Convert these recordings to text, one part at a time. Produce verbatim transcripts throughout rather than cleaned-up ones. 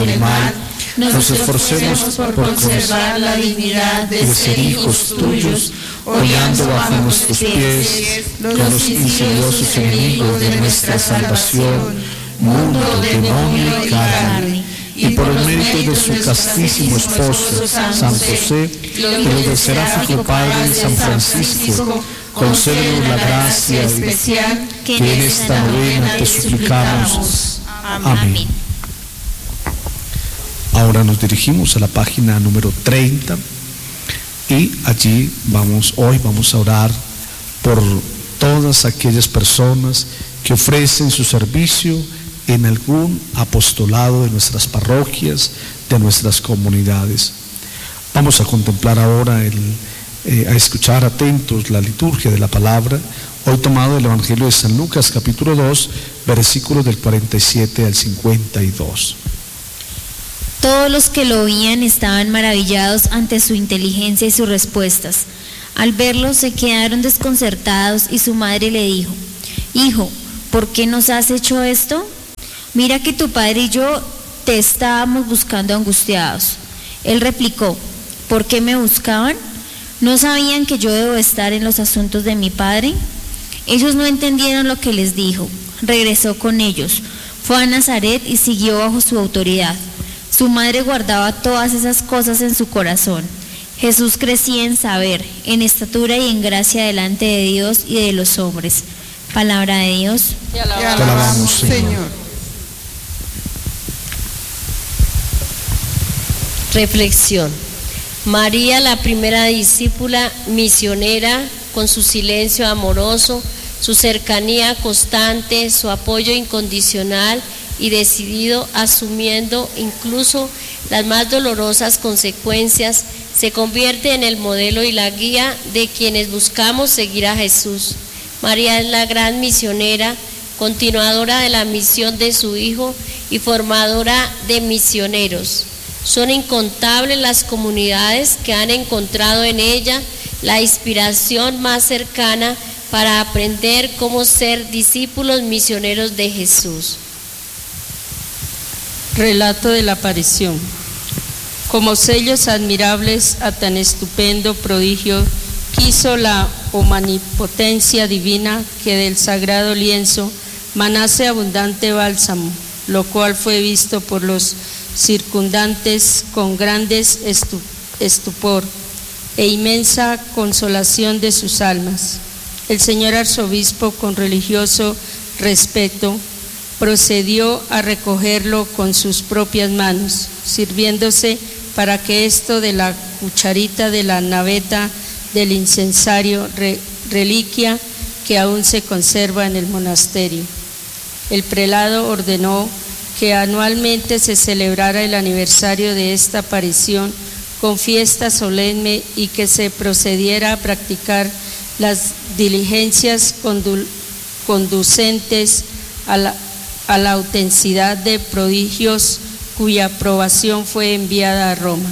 del mal, nos esforcemos por conservar la dignidad de ser hijos tuyos, hollando bajo nuestros pies los insidiosos enemigos de nuestra salvación, mundo, demonio y carne. Y por el mérito de su castísimo esposo, San José, y los del seráfico Padre San Francisco, concédenos la gracia especial que en esta novena te suplicamos. Amén. Ahora nos dirigimos a la página número treinta y allí vamos, hoy vamos a orar por todas aquellas personas que ofrecen su servicio en algún apostolado de nuestras parroquias, de nuestras comunidades. Vamos a contemplar ahora, el, eh, a escuchar atentos la liturgia de la palabra, hoy tomado del Evangelio de San Lucas, capítulo dos, versículos del cuarenta y siete al cincuenta y dos. Todos los que lo oían estaban maravillados ante su inteligencia y sus respuestas. Al verlo se quedaron desconcertados y su madre le dijo: Hijo, ¿por qué nos has hecho esto? Mira que tu padre y yo te estábamos buscando angustiados. Él replicó: ¿por qué me buscaban? ¿No sabían que yo debo estar en los asuntos de mi padre? Ellos no entendieron lo que les dijo. Regresó con ellos, fue a Nazaret y siguió bajo su autoridad. Su madre guardaba todas esas cosas en su corazón. Jesús crecía en saber, en estatura y en gracia delante de Dios y de los hombres. Palabra de Dios. Te alabamos, Te alabamos Señor. Señor. Reflexión. María, la primera discípula misionera, con su silencio amoroso, su cercanía constante, su apoyo incondicional y decidido, asumiendo incluso las más dolorosas consecuencias, se convierte en el modelo y la guía de quienes buscamos seguir a Jesús. María es la gran misionera, continuadora de la misión de su Hijo y formadora de misioneros. Son incontables las comunidades que han encontrado en ella la inspiración más cercana para aprender cómo ser discípulos misioneros de Jesús. Relato de la aparición. Como sellos admirables a tan estupendo prodigio, quiso la omnipotencia divina que del sagrado lienzo manase abundante bálsamo, lo cual fue visto por los circundantes con grandes estupor e inmensa consolación de sus almas. El señor arzobispo, con religioso respeto, procedió a recogerlo con sus propias manos, sirviéndose para que esto de la cucharita de la naveta del incensario, re, reliquia que aún se conserva en el monasterio. El prelado ordenó que anualmente se celebrara el aniversario de esta aparición con fiesta solemne y que se procediera a practicar las diligencias condu, conducentes a la, a la autenticidad de prodigios cuya aprobación fue enviada a Roma.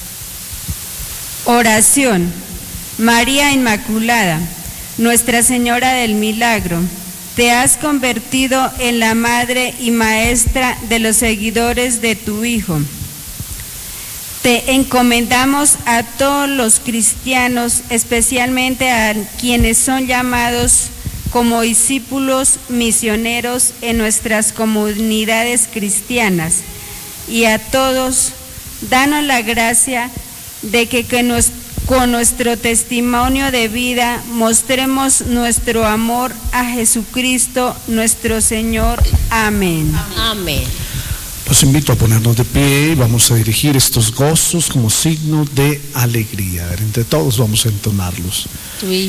Oración. María Inmaculada, Nuestra Señora del Milagro, te has convertido en la madre y maestra de los seguidores de tu Hijo. Te encomendamos a todos los cristianos, especialmente a quienes son llamados como discípulos misioneros en nuestras comunidades cristianas, y a todos, danos la gracia de que, que nos, con nuestro testimonio de vida mostremos nuestro amor a Jesucristo nuestro Señor. Amén. Amén. Los invito a ponernos de pie y vamos a dirigir estos gozos como signo de alegría. Entre todos vamos a entonarlos.